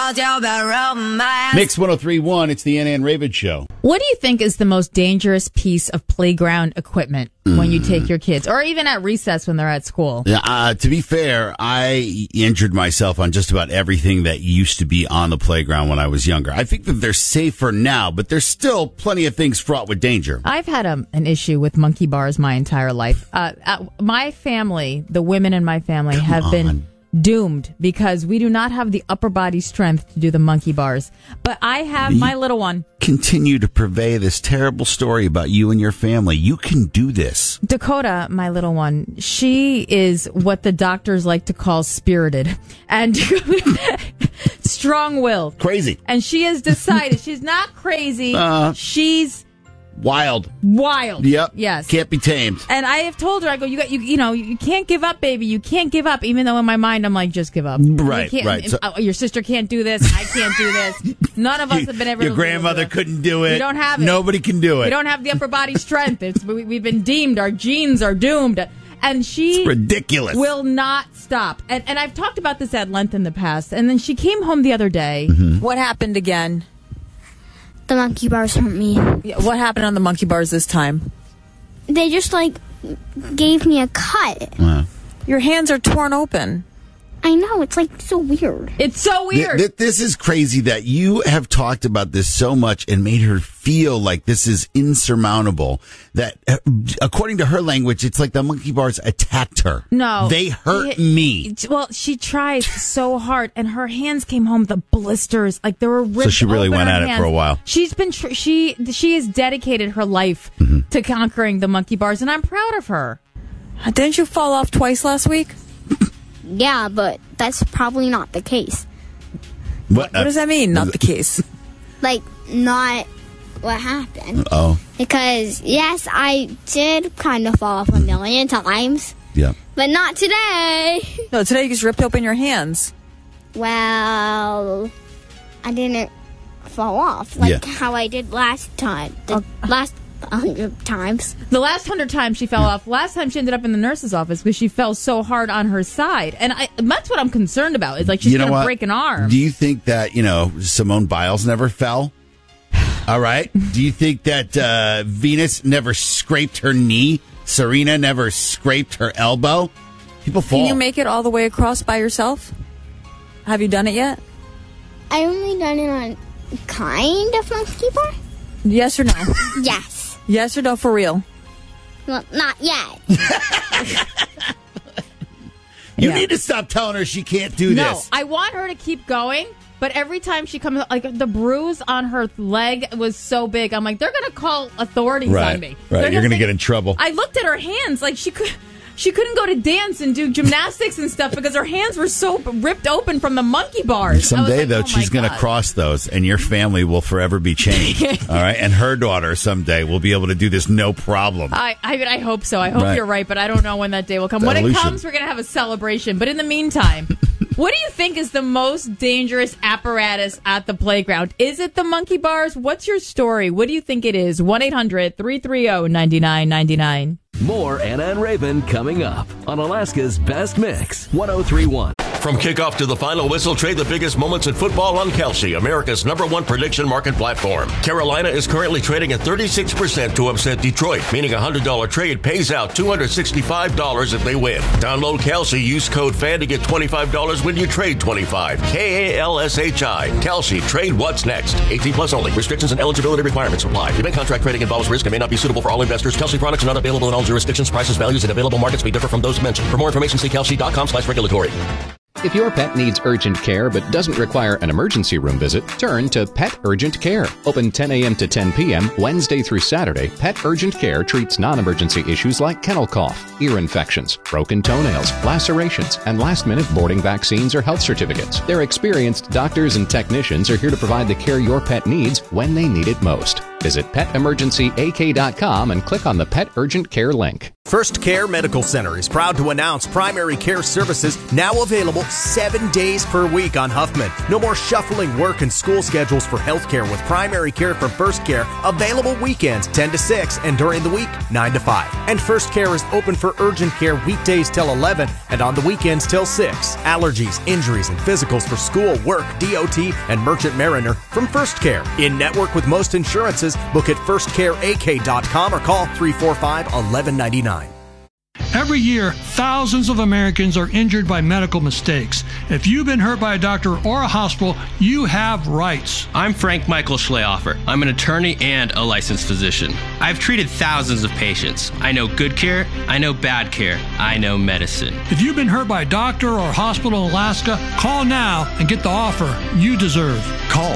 Mix 103.1, it's the Ann Raven Show. What do you think is the most dangerous piece of playground equipment when you take your kids, or even at recess when they're at school? To be fair, I injured myself on just about everything that used to be on the playground when I was younger. I think that they're safer now, but there's still plenty of things fraught with danger. I've had an issue with monkey bars my entire life. My family, the women in my family, have been doomed because we do not have the upper body strength to do the monkey bars. But I have my little one. Continue to purvey this terrible story about you and your family. You can do this. Dakota, my little one, she is what the doctors like to call spirited and strong-willed. Crazy. And she has decided she's not crazy. She's wild. Yep. Yes. Can't be tamed. And I have told her, I go, you can't give up, baby. You can't give up. Even though in my mind I'm like, just give up. Right. So, your sister can't do this. I can't do this. None of us have been able to do it. Your grandmother couldn't do it. We don't have it. Nobody can do it. We don't have the upper body strength. We've been deemed. Our genes are doomed. And she it's ridiculous. Will not stop. And I've talked about this at length in the past. And then she came home the other day. Mm-hmm. What happened again? The monkey bars hurt me. Yeah, what happened on the monkey bars this time? They just, gave me a cut. Your hands are torn open. I know. It's, so weird. It's so weird. This is crazy that you have talked about this so much and made her feel like this is insurmountable. That, according to her language, it's like the monkey bars attacked her. No. They hurt me. Well, she tried so hard, and her hands came home the blisters. They were ripped. So she really went at it for a while. She's been she has dedicated her life to conquering the monkey bars, and I'm proud of her. Didn't you fall off twice last week? Yeah, but that's probably not the case. What does that mean, not the case? Not what happened. Oh. Because, yes, I did kind of fall off a million times. Yeah. But not today. No, today you just ripped open your hands. Well, I didn't fall off how I did last time. Last 100 times. The last 100 times she fell off. Last time she ended up in the nurse's office because she fell so hard on her side. And that's what I'm concerned about. Is she's going to break an arm. Do you think that, Simone Biles never fell? All right. Do you think that Venus never scraped her knee? Serena never scraped her elbow? People fall. Can you make it all the way across by yourself? Have you done it yet? I only done it on kind of monkey bar. Yes or no? Yes. Yes or no, for real? Well, not yet. You need to stop telling her she can't do this. No, I want her to keep going, but every time she comes, the bruise on her leg was so big. I'm like, they're going to call authorities on me. Right, you're going to get in trouble. I looked at her hands she couldn't go to dance and do gymnastics and stuff because her hands were so ripped open from the monkey bars. Someday, though, she's going to cross those, and your family will forever be changed. All right? And her daughter someday will be able to do this no problem. I hope so. I hope you're right, but I don't know when that day will come. When it comes, we're going to have a celebration. But in the meantime, what do you think is the most dangerous apparatus at the playground? Is it the monkey bars? What's your story? What do you think it is? 1-800-330-9999. More Anna and Raven coming up on Alaska's Best Mix, 103.1. From kickoff to the final whistle, trade the biggest moments in football on Kalshi, America's #1 prediction market platform. Carolina is currently trading at 36% to upset Detroit, meaning a $100 trade pays out $265 if they win. Download Kalshi, use code FAN to get $25 when you trade $25. KALSHI. Kalshi, trade what's next. 18 plus only. Restrictions and eligibility requirements apply. Event contract trading involves risk and may not be suitable for all investors. Kalshi products are not available in all jurisdictions. Prices, values, and available markets may differ from those mentioned. For more information, see kalshi.com/regulatory. If your pet needs urgent care but doesn't require an emergency room visit, turn to Pet Urgent Care. Open 10 a.m. to 10 p.m., Wednesday through Saturday, Pet Urgent Care treats non-emergency issues like kennel cough, ear infections, broken toenails, lacerations, and last-minute boarding vaccines or health certificates. Their experienced doctors and technicians are here to provide the care your pet needs when they need it most. Visit PetEmergencyAK.com and click on the Pet Urgent Care link. First Care Medical Center is proud to announce primary care services now available 7 days per week on Huffman. No more shuffling work and school schedules for healthcare with primary care from First Care available weekends 10 to 6 and during the week 9 to 5. And First Care is open for urgent care weekdays till 11 and on the weekends till 6. Allergies, injuries, and physicals for school, work, DOT, and Merchant Mariner from First Care. In network with most insurances, book at firstcareak.com or call 345-1199. Every year, thousands of Americans are injured by medical mistakes. If you've been hurt by a doctor or a hospital, you have rights. I'm Frank Michael Schlehofer. I'm an attorney and a licensed physician. I've treated thousands of patients. I know good care, I know bad care, I know medicine. If you've been hurt by a doctor or hospital in Alaska, call now and get the offer you deserve. Call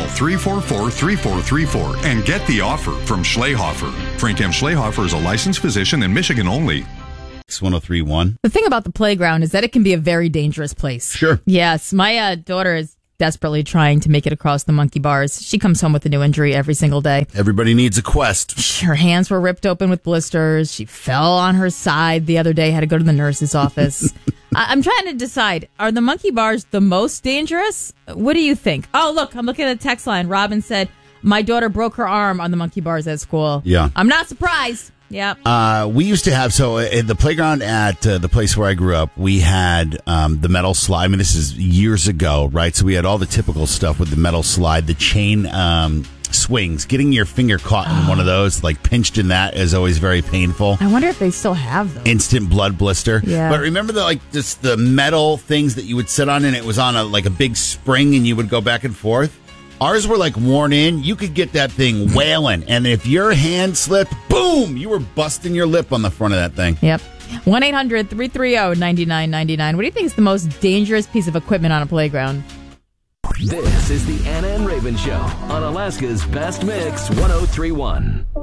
344-3434 and get the offer from Schlehofer. Frank M. Schlehofer is a licensed physician in Michigan only. 1031. The thing about the playground is that it can be a very dangerous place. Sure. Yes. My daughter is desperately trying to make it across the monkey bars. She comes home with a new injury every single day. Everybody needs a quest. Her hands were ripped open with blisters. She fell on her side the other day, had to go to the nurse's office. I'm trying to decide, are the monkey bars the most dangerous? What do you think? Oh, look, I'm looking at the text line. Robin said, my daughter broke her arm on the monkey bars at school. Yeah. I'm not surprised. Yeah. We used to have, so in the playground at the place where I grew up, we had the metal slide. I mean, this is years ago, right? So we had all the typical stuff with the metal slide, the chain swings. Getting your finger caught in one of those, like pinched in that, is always very painful. I wonder if they still have them. Instant blood blister. Yeah. But remember just the metal things that you would sit on, and it was on a big spring, and you would go back and forth? Ours were worn in. You could get that thing wailing. And if your hand slipped, boom, you were busting your lip on the front of that thing. Yep. 1-800-330-9999. What do you think is the most dangerous piece of equipment on a playground? This is the Anna and Raven Show on Alaska's Best Mix 1031.